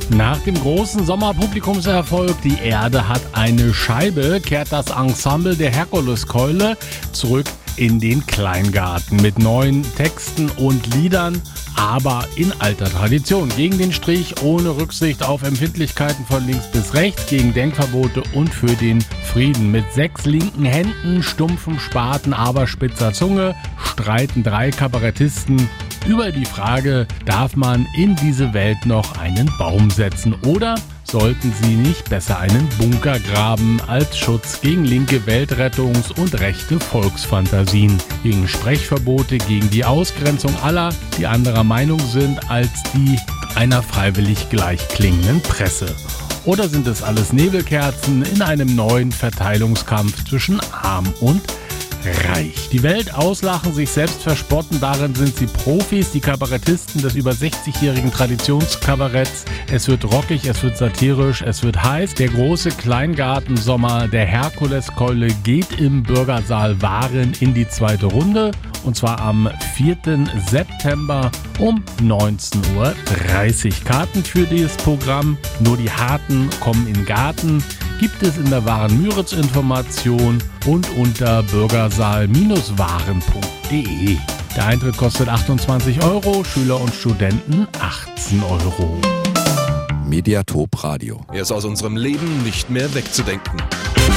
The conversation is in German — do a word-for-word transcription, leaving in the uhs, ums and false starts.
Nach dem großen Sommerpublikumserfolg Die Erde hat eine Scheibe kehrt das Ensemble der Herkuleskeule zurück in den Kleingarten mit neuen Texten und Liedern, aber in alter Tradition. Gegen den Strich, ohne Rücksicht auf Empfindlichkeiten von links bis rechts, gegen Denkverbote und für den Frieden. Mit sechs linken Händen, stumpfem Spaten, aber spitzer Zunge streiten drei Kabarettisten über die Frage, darf man in diese Welt noch einen Baum setzen oder sollten sie nicht besser einen Bunker graben als Schutz gegen linke Weltrettungs- und rechte Volksfantasien, gegen Sprechverbote, gegen die Ausgrenzung aller, die anderer Meinung sind als die einer freiwillig gleich klingenden Presse? Oder sind es alles Nebelkerzen in einem neuen Verteilungskampf zwischen Arm und Reich? Die Welt auslachen, sich selbst verspotten, darin sind sie Profis, die Kabarettisten des über sechzigjährigen Traditionskabaretts. Es wird rockig, es wird satirisch, es wird heiß. Der große Kleingartensommer der Herkuleskeule geht im Bürgersaal Wahren in die zweite Runde. Und zwar am vierten September um neunzehn Uhr dreißig. Karten für dieses Programm, nur die Harten kommen in den Garten, gibt es in der Waren-Müritz-Information und unter bürgersaal Bindestrich waren punkt de. Der Eintritt kostet achtundzwanzig Euro, Schüler und Studenten achtzehn Euro. Mediatop Radio. Er ist aus unserem Leben nicht mehr wegzudenken.